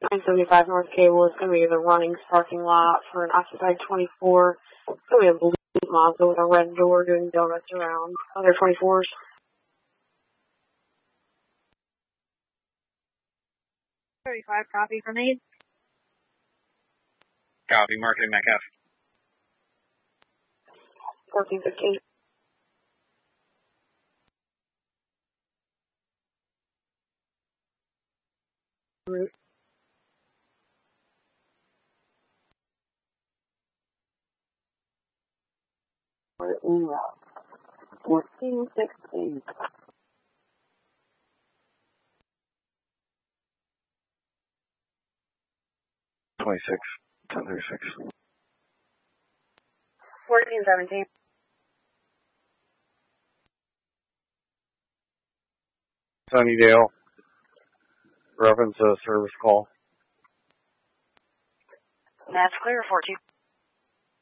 975 North Cable is going to be the running parking lot for an occupied 24. It's going to be a blue Mazda with a red door doing donuts around other 24s. Copy from Aid. Copy, marketing Metcalf. 1415. Route. En route. 1416. $26, 1036. 1417. Sunnydale, reference a service call. That's clear, 14.